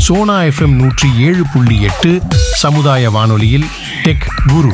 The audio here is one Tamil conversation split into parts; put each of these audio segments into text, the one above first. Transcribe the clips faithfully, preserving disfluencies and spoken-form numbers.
சோனா எஃப்எம் நூற்றி ஏழு புள்ளி எட்டு சமுதாய வானொலியில் டெக் குரு.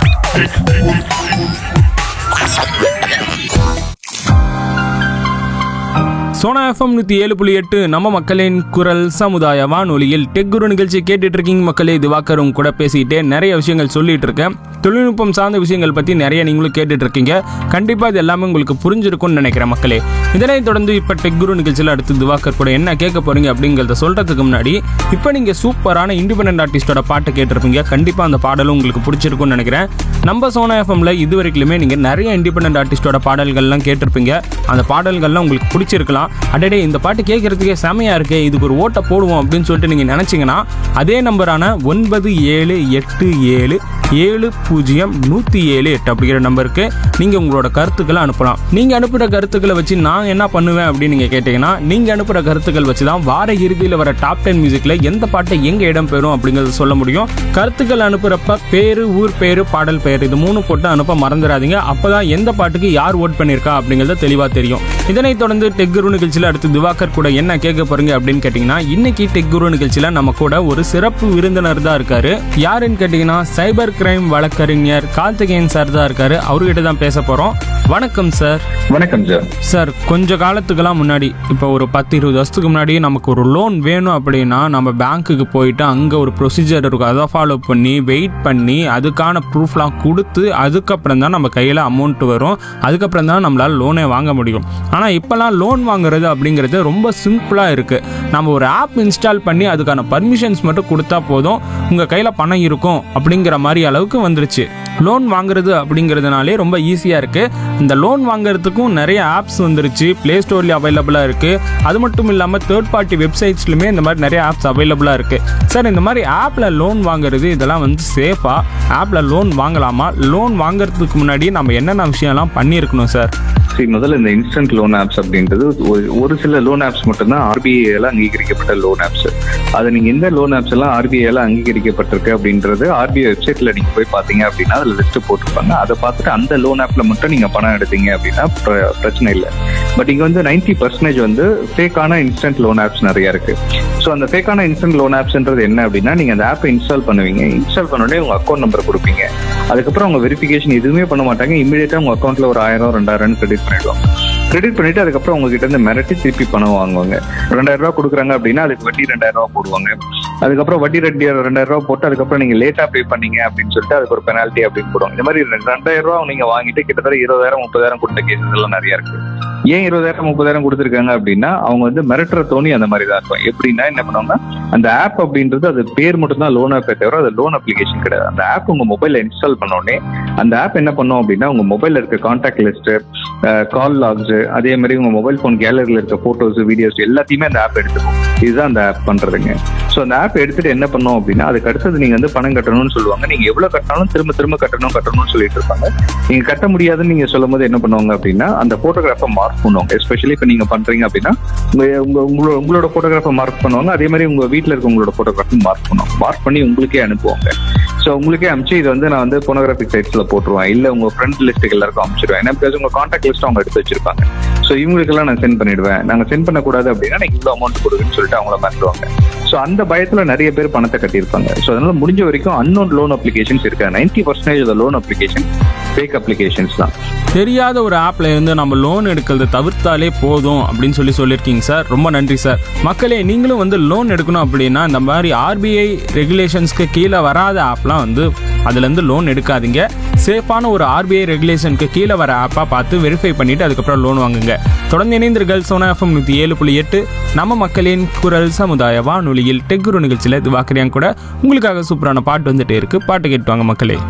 சோனா எஃப்எம் நூற்றி ஏழு புள்ளி எட்டு நம்ம மக்களின் குரல் சமுதாய வானொலியில் டெக் குரு நிகழ்ச்சி கேட்டுட்டு இருக்கீங்க மக்களே. திவாகரும் கூட பேசிக்கிட்டே நிறைய விஷயங்கள் சொல்லிட்டு இருக்கேன். தொழில்நுட்பம் சார்ந்த விஷயங்கள் பற்றி நிறைய நீங்களும் கேட்டுட்டு இருக்கீங்க. கண்டிப்பாக இது எல்லாமே உங்களுக்கு புரிஞ்சிருக்கும்னு நினைக்கிறேன் மக்களே. இதனைத் தொடர்ந்து இப்போ டெக் குரு நிகழ்ச்சியில் அடுத்து திவாகர் கூட என்ன கேட்க போறீங்க அப்படிங்கிறத சொல்றதுக்கு முன்னாடி இப்போ நீங்கள் சூப்பரான இண்டிபெண்டன்ட் ஆர்டிஸ்டோட பாட்டு கேட்டிருப்பீங்க. கண்டிப்பாக அந்த பாடலும் உங்களுக்கு பிடிச்சிருக்கும்னு நினைக்கிறேன். நம்ம சோனா எஃப்எம்ல இது வரைக்குமே நீங்கள் நிறைய இண்டிபெண்டன்ட் ஆர்டிஸ்டோட பாடல்கள்லாம் கேட்டிருப்பீங்க. அந்த பாடல்கள்லாம் உங்களுக்கு பிடிச்சிருக்கலாம். அடடே இந்த பாட்டு கேட்கறதுக்கே செமையா இருக்கு, இதுக்கு ஒரு ஓட்டை போடுவோம் அப்படின்னு சொல்லிட்டு நீங்க நினைச்சீங்கன்னா அதே நம்பரான ஒன்பது ஏழு எட்டு ஏழு ஏழு பூஜ்ஜியம் நூற்றி ஏழு எட்டு அப்படிங்கிற நம்பருக்கு நீங்கள் உங்களோட கருத்துக்களை அனுப்பலாம். நீங்கள் அனுப்புகிற கருத்துக்களை வச்சு நான் என்ன பண்ணுவேன் அப்படின்னு நீங்கள் கேட்டிங்கன்னா, நீங்கள் அனுப்புகிற கருத்துக்கள் வச்சு தான் வார இறுதியில் வர டாப் டென் மியூசிக்கில் எந்த பாட்டை எங்கே இடம் பெறும் அப்படிங்கிறத சொல்ல முடியும். கருத்துக்கள் அனுப்புகிறப்ப பேர், ஊர் பேர், பாடல் பெயர் இது மூணு போட்டு அனுப்ப மறந்துடாதீங்க. அப்போ தான் எந்த பாட்டுக்கு யார் ஓட் பண்ணியிருக்கா அப்படிங்கிறத தெளிவாக தெரியும். இதனைத் தொடர்ந்து டெக் குரு நிகழ்ச்சியில் அடுத்து திவாகர் கூட என்ன கேட்க போறீங்க அப்படின்னு கேட்டிங்கன்னா, இன்னைக்கு டெக் குரு நிகழ்ச்சியில் நம்ம கூட ஒரு சிறப்பு விருந்தினர் தான் இருக்காரு. யாருன்னு கேட்டிங்கன்னா, சைபர் கிரைம் வழக்கறிஞர் கார்த்திகேயன் சார் தான் இருக்காரு. அவர்கிட்ட தான் பேச போறோம். வணக்கம் சார். வணக்கம் சார். சார், கொஞ்ச காலத்துக்கெல்லாம் முன்னாடி, இப்போ ஒரு பத்து இருபது வருஷத்துக்கு முன்னாடி நமக்கு ஒரு லோன் வேணும் அப்படின்னா நம்ம பேங்க்குக்கு போயிட்டு அங்கே ஒரு ப்ரொசீஜர் இருக்கும், அதை ஃபாலோ பண்ணி வெயிட் பண்ணி அதுக்கான ப்ரூஃப்லாம் கொடுத்து அதுக்கப்புறம் தான் நம்ம கையில் அமௌண்ட் வரும். அதுக்கப்புறம் தான் நம்மளால் லோனே வாங்க முடியும். ஆனால் இப்போலாம் லோன் வாங்குறது அப்படிங்கிறது ரொம்ப சிம்பிளாக இருக்குது. நம்ம ஒரு ஆப் இன்ஸ்டால் பண்ணி அதுக்கான பர்மிஷன்ஸ் மட்டும் கொடுத்தா போதும், உங்கள் கையில் பணம் இருக்கும் அப்படிங்கிற மாதிரி அளவுக்கு வந்துருச்சு. லோன் வாங்குறது அப்படிங்கிறதுனாலே ரொம்ப ஈஸியாக இருக்குது. இந்த லோன் வாங்குறதுக்கும் நிறைய ஆப்ஸ் வந்துருச்சு, ப்ளே ஸ்டோர்லேயே அவைலபிளாக இருக்குது. அது மட்டும் இல்லாமல் தேர்ட் பார்ட்டி வெப்சைட்ஸ்லையுமே இந்த மாதிரி நிறைய ஆப்ஸ் அவைலபிளாக இருக்குது. சார், இந்த மாதிரி ஆப்பில் லோன் வாங்குறது இதெல்லாம் வந்து சேஃபாக? ஆப்பில் லோன் வாங்கலாமா? லோன் வாங்குறதுக்கு முன்னாடி நம்ம என்னென்ன விஷயம்லாம் பண்ணியிருக்கணும் சார்? சரி, முதல்ல இந்த இன்ஸ்டன்ட் லோன் ஆப்ஸ் அப்படின்றது ஒரு சில லோன் ஆப்ஸ் மட்டும்தான் ஆர்பிஐல அங்கீகரிக்கப்பட்ட லோன் ஆப்ஸ். அது நீங்க எந்த லோன் ஆப்ஸ் எல்லாம் ஆர்பிஐல அங்கீகரிக்கப்பட்டிருக்கு அப்படின்றது ஆர்பிஐ வெப்சைட்ல நீங்க போய் பாத்தீங்க அப்படின்னா அதுல லிஸ்ட் போட்டிருப்பாங்க. அதை பார்த்துட்டு அந்த லோன் ஆப்ல மட்டும் நீங்க பணம் எடுத்தீங்க அப்படின்னா பிரச்சனை இல்லை. பட் இங்க வந்து நைன்டி பர்சன்டேஜ் வந்து ஃபேக்கான இன்ஸ்டன்ட் லோன் ஆப்ஸ் நிறைய இருக்கு. ஸோ அந்த ஃபேக்கான இன்ஸ்டன்ட் லோன் ஆப்ஸ்ன்றது என்ன அப்படின்னா, நீங்க அந்த ஆப்பை இன்ஸ்டால் பண்ணுவீங்க. இன்ஸ்டால் பண்ணோடனே உங்க அக்கௌண்ட் நம்பர் கொடுப்பீங்க. அதுக்கப்புறம் அவங்க வெரிஃபிகேஷன் எதுவுமே பண்ண மாட்டாங்க. இமீடியட்டா உங்க அக்கௌண்ட்ல ஒரு ஆயிரம் ரெண்டாயிரம் கிரெடிட் பண்ணிடுவாங்க. கிரெடிட் பண்ணிட்டு அதுக்கப்புறம் உங்ககிட்ட இருந்து மிரட்டி திருப்பி பணம் வாங்குவாங்க. ரெண்டாயிரம் ரூபாய் கொடுக்குறாங்க அப்படின்னா அதுக்கு வட்டி ரெண்டாயிரம் ரூபாய் போடுவாங்க. அதுக்கப்புறம் வட்டி ரெண்டு ரெண்டாயிரம் ரூபாய் போட்டு அதுக்கப்புறம் நீங்க லேட்டா பே பண்ணீங்க அப்படின்னு சொல்லிட்டு அதுக்கு ஒரு பெனால்ட்டி அப்படின்னு போடுவாங்க. இந்த மாதிரி ரெண்டாயிரம் ரூபாய் நீங்க வாங்கிட்டு கிட்டத்தட்ட இருபதாயிரம் முப்பதாயிரம் கொடுத்த கேசஸ் எல்லாம் நிறைய இருக்கு. ஏன் இருபதாயிரம் முப்பதாயிரம் கொடுத்துருக்காங்க அப்படின்னா அவங்க வந்து மிரட்டுற தோணி அந்த மாதிரி தான் இருக்கும். எப்படின்னா என்ன பண்ணுவாங்கன்னா, அந்த ஆப் அப்படின்றது அது பேர் மட்டும் தான் லோன் ஆப்பே தவிர அது லோன் அப்ளிகேஷன் கிடையாது. அந்த ஆப் உங்க மொபைல்ல இன்ஸ்டால் பண்ண உடனே அந்த ஆப் என்ன பண்ணும் அப்படின்னா, உங்க மொபைல்ல இருக்க கான்டாக்ட் லிஸ்ட், கால் லாக்ஸ், அதே மாதிரி உங்க மொபைல் போன் கேலரியில இருக்க போட்டோஸ், வீடியோஸ் எல்லாத்தையுமே அந்த ஆப் எடுத்துக்கும். இதுதான் அந்த ஆப் பண்றதுங்க. ஸோ அந்த ஆப் எடுத்துட்டு என்ன பண்ணும் அப்படின்னா, அதுக்கு அடுத்தது நீங்க வந்து பணம் கட்டணும்னு சொல்லுவாங்க. நீங்க எவ்வளவு கட்டினாலும் திரும்ப திரும்ப கட்டணும் கட்டணும்னு சொல்லிட்டு இருப்பாங்க. நீங்க கட்ட முடியாதுன்னு நீங்க சொல்லும் போது என்ன பண்ணுவாங்க அப்படின்னா, அந்த போட்டோகிராஃபை மார்க் பண்ணுவாங்க. எஸ்பெஷலி இப்போ நீங்க பண்றீங்க அப்படின்னா உங்க உங்களோட உங்களோட போட்டோகிராஃபை மார்க் பண்ணுவாங்க. அதே மாதிரி உங்க வீட்டில் இருக்க உங்களோட போட்டோகிராஃபி மார்க் பண்ணுவாங்க. மார்க் பண்ணி உங்களுக்கே அனுப்புவாங்க. ஸோ உங்களுக்கே அனுப்பிச்சு இது வந்து நான் வந்து போனோகிராஃபிக் சைட்ஸ்ல போட்டுருவேன், இல்லை உங்க ஃப்ரெண்ட் லிஸ்ட்டுக்கு எல்லாருக்கும் அனுப்பிச்சிடுவேன். ஏன்னா பிகாஸ் உங்க கான்டாக்ட் லிஸ்ட் அவங்க எடுத்து வச்சிருப்பாங்க. ஸோ இவங்களுக்கெல்லாம் நான் சென்ட் பண்ணிடுவேன். நாங்கள் சென்ட் பண்ணக்கூடாது அப்படின்னா எனக்கு இவ்வளோ அமௌண்ட் கொடுக்குன்னு சொல்லிட்டு அவங்கள மாற்றுவாங்க. ஸோ அந்த பயத்துல நிறைய பேர் பணத்தை கட்டியிருப்பாங்க. ஸோ அதனால முடிஞ்ச வரைக்கும் அன்னோன் லோன் அப்ளிகேஷன்ஸ் இருக்கு. Ninety percentage loan application fake applications தான். தெரியாத ஒரு ஆப்ல இருந்து நம்ம லோன் எடுக்கிறத தவிர்த்தாலே போதும் அப்படின்னு சொல்லி சொல்லியிருக்கீங்க சார். ரொம்ப நன்றி சார். மக்களே, நீங்களும் வந்து லோன் எடுக்கணும் அப்படின்னா இந்த மாதிரி ஆர்பிஐ ரெகுலேஷன்ஸ்க்கு கீழே வராத ஆப்லாம் வந்து அதுலேருந்து லோன் எடுக்காதீங்க. சேஃபான ஒரு ஆர்பிஐ ரெகுலேஷனுக்கு கீழே வர ஆப்பாக பார்த்து வெரிஃபை பண்ணிட்டு அதுக்கப்புறம் லோன் வாங்குங்க. தொடர்ந்து இணைந்திருங்கள் சோனா எஃப்எம் நூற்றி ஏழு புள்ளி எட்டு நம்ம மக்களின் குரல் சமுதாய வானொலியில் டெக் குரு நிகழ்ச்சியில் திவாகரியான் கூட உங்களுக்காக சூப்பரான பாட்டு வந்துட்டே இருக்கு. பாட்டு கேட்டுவாங்க மக்களே.